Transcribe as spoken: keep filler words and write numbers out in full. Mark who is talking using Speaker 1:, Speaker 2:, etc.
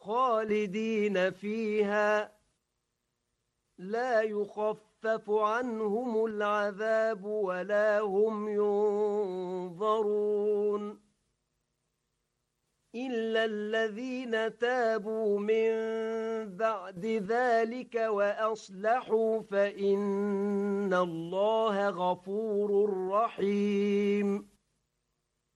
Speaker 1: خالدين فيها لا يخفف عنهم العذاب ولا هم ينظرون إلا الذين تابوا من بعد ذلك وأصلحوا فإن الله غفور رحيم